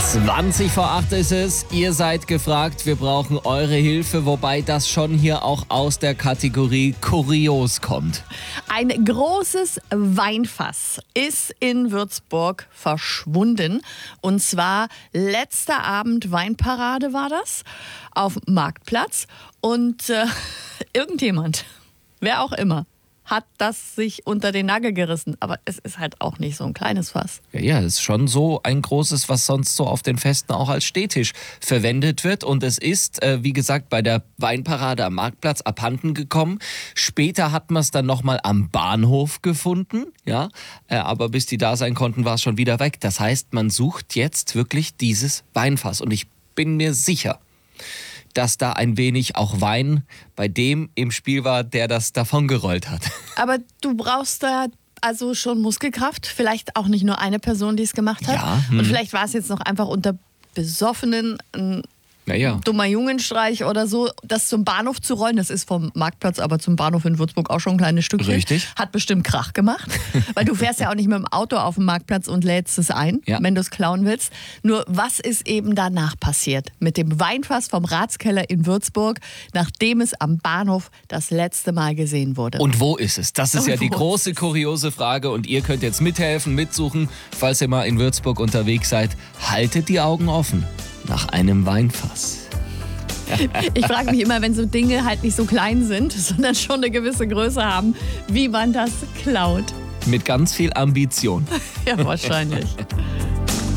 20 vor 8 ist es. Ihr seid gefragt. Wir brauchen eure Hilfe, wobei das schon hier auch aus der Kategorie kurios kommt. Ein großes Weinfass ist in Würzburg verschwunden. Und zwar letzter Abend Weinparade war das auf dem Marktplatz. Und irgendjemand, wer auch immer, hat das sich unter den Nagel gerissen. Aber es ist halt auch nicht so ein kleines Fass. Ja, es ist schon so ein großes, was sonst so auf den Festen auch als Stehtisch verwendet wird. Und es ist, wie gesagt, bei der Weinparade am Marktplatz abhanden gekommen. Später hat man es dann nochmal am Bahnhof gefunden. Ja, aber bis die da sein konnten, war es schon wieder weg. Das heißt, man sucht jetzt wirklich dieses Weinfass. Und ich bin mir sicher, dass da ein wenig auch Wein bei dem im Spiel war, der das davongerollt hat. Aber du brauchst da also schon Muskelkraft. Vielleicht auch nicht nur eine Person, die es gemacht hat. Ja, Und vielleicht war es jetzt noch einfach unter Besoffenen ein dummer Jungenstreich oder so, das zum Bahnhof zu rollen. Das ist vom Marktplatz, aber zum Bahnhof in Würzburg auch schon ein kleines Stückchen. Richtig. Hat bestimmt Krach gemacht, weil du fährst ja auch nicht mit dem Auto auf den Marktplatz und lädst es ein, wenn du es klauen willst. Nur was ist eben danach passiert mit dem Weinfass vom Ratskeller in Würzburg, nachdem es am Bahnhof das letzte Mal gesehen wurde? Und wo ist es? Das ist ja die große, kuriose Frage. Und ihr könnt jetzt mithelfen, mitsuchen, falls ihr mal in Würzburg unterwegs seid. Haltet die Augen offen nach einem Weinfass. Ich frage mich immer, wenn so Dinge halt nicht so klein sind, sondern schon eine gewisse Größe haben, wie man das klaut. Mit ganz viel Ambition. Ja, wahrscheinlich.